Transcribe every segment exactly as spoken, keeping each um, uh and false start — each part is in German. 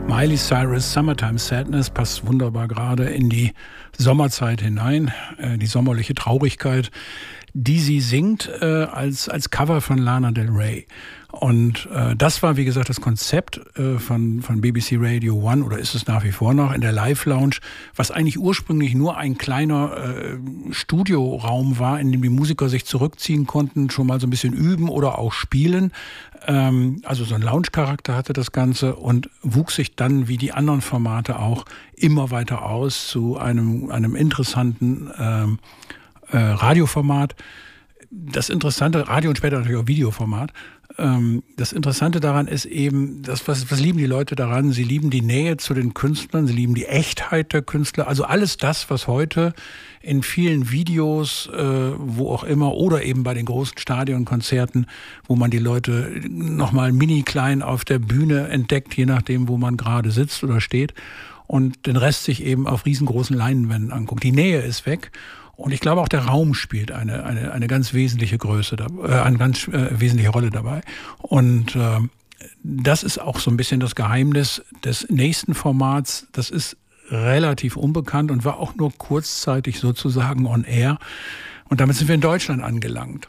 Miley Cyrus, Summertime Sadness, passt wunderbar gerade in die Sommerzeit hinein, äh, die sommerliche Traurigkeit, die sie singt äh, als, als Cover von Lana Del Rey. Und äh, das war, wie gesagt, das Konzept äh, von, von B B C Radio One, oder ist es nach wie vor noch, in der Live-Lounge, was eigentlich ursprünglich nur ein kleiner äh, Studioraum war, in dem die Musiker sich zurückziehen konnten, schon mal so ein bisschen üben oder auch spielen. Ähm, also so ein Lounge-Charakter hatte das Ganze und wuchs sich dann, wie die anderen Formate auch, immer weiter aus zu einem, einem interessanten ähm, äh, Radioformat. Das interessante, Radio und später natürlich auch Videoformat. Ähm, das Interessante daran ist eben, das, was, was lieben die Leute daran? Sie lieben die Nähe zu den Künstlern, sie lieben die Echtheit der Künstler. Also alles das, was heute in vielen Videos, äh, wo auch immer, oder eben bei den großen Stadionkonzerten, wo man die Leute nochmal mini klein auf der Bühne entdeckt, je nachdem, wo man gerade sitzt oder steht, und den Rest sich eben auf riesengroßen Leinwänden anguckt. Die Nähe ist weg. Und ich glaube, auch der Raum spielt eine, eine, eine ganz wesentliche Größe, äh, eine ganz äh, wesentliche Rolle dabei. Und äh, das ist auch so ein bisschen das Geheimnis des nächsten Formats. Das ist relativ unbekannt und war auch nur kurzzeitig sozusagen on air. Und damit sind wir in Deutschland angelangt.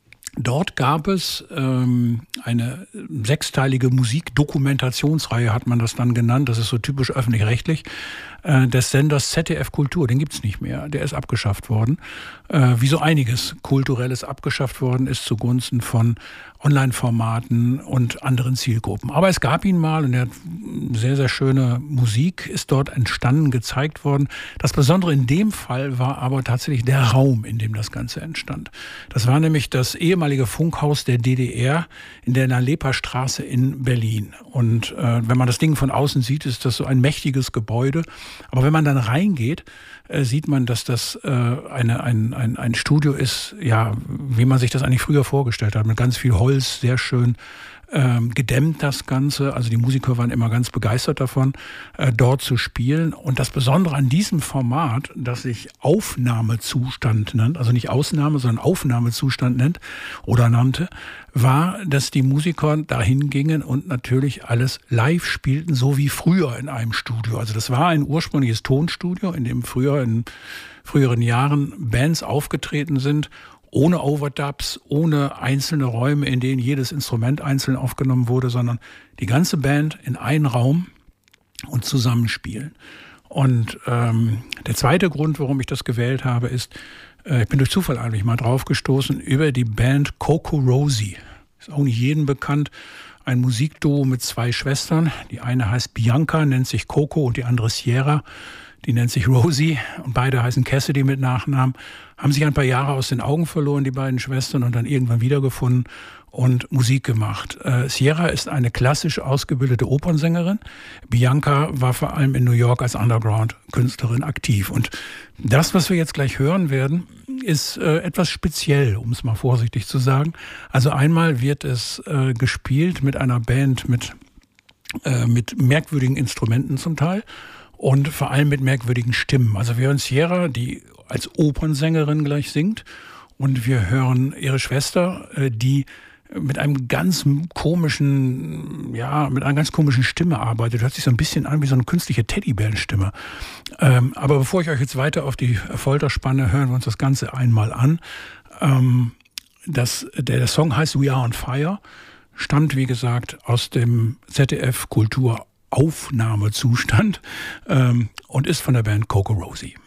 Dort gab es ähm, eine sechsteilige Musikdokumentationsreihe, hat man das dann genannt. Das ist so typisch öffentlich-rechtlich, äh, des Senders Z D F Kultur. Den gibt's nicht mehr, der ist abgeschafft worden. Äh, wie so einiges Kulturelles abgeschafft worden ist zugunsten von Online-Formaten und anderen Zielgruppen. Aber es gab ihn mal und er hat sehr, sehr schöne Musik, ist dort entstanden, gezeigt worden. Das Besondere in dem Fall war aber tatsächlich der Raum, in dem das Ganze entstand. Das war nämlich das ehemalige Funkhaus der D D R in der Nalepa-Straße in Berlin. Und äh, wenn man das Ding von außen sieht, ist das so ein mächtiges Gebäude. Aber wenn man dann reingeht, äh, sieht man, dass das äh, eine, ein, ein, ein Studio ist, ja, wie man sich das eigentlich früher vorgestellt hat, mit ganz viel Holz, sehr schön ähm, gedämmt das Ganze. Also die Musiker waren immer ganz begeistert davon, äh, dort zu spielen. Und das Besondere an diesem Format, das sich Aufnahmezustand nennt, also nicht Ausnahme, sondern Aufnahmezustand nennt oder nannte, war, dass die Musiker dahin gingen und natürlich alles live spielten, so wie früher in einem Studio. Also das war ein ursprüngliches Tonstudio, in dem früher in früheren Jahren Bands aufgetreten sind, ohne Overdubs, ohne einzelne Räume, in denen jedes Instrument einzeln aufgenommen wurde, sondern die ganze Band in einen Raum und zusammenspielen. Und ähm, der zweite Grund, warum ich das gewählt habe, ist, äh, ich bin durch Zufall eigentlich mal drauf gestoßen über die Band Coco Rosie. Ist auch nicht jedem bekannt. Ein Musikduo mit zwei Schwestern. Die eine heißt Bianca, nennt sich Coco, und die andere Sierra. Die nennt sich Rosie und beide heißen Cassidy mit Nachnamen, haben sich ein paar Jahre aus den Augen verloren, die beiden Schwestern, und dann irgendwann wiedergefunden und Musik gemacht. Äh, Sierra ist eine klassisch ausgebildete Opernsängerin. Bianca war vor allem in New York als Underground-Künstlerin aktiv. Und das, was wir jetzt gleich hören werden, ist äh, etwas speziell, um es mal vorsichtig zu sagen. Also einmal wird es äh, gespielt mit einer Band mit, äh, mit merkwürdigen Instrumenten zum Teil. Und vor allem mit merkwürdigen Stimmen. Also wir hören Sierra, die als Opernsängerin gleich singt. Und wir hören ihre Schwester, die mit einem ganz komischen, ja, mit einer ganz komischen Stimme arbeitet. Hört sich so ein bisschen an wie so eine künstliche Teddybärenstimme. Ähm, aber bevor ich euch jetzt weiter auf die Folter spanne, hören wir uns das Ganze einmal an. Ähm, das, der, der Song heißt We Are on Fire, stammt, wie gesagt, aus dem Z D F Kultur Aufnahmezustand ähm, und ist von der Band Coco Rosie.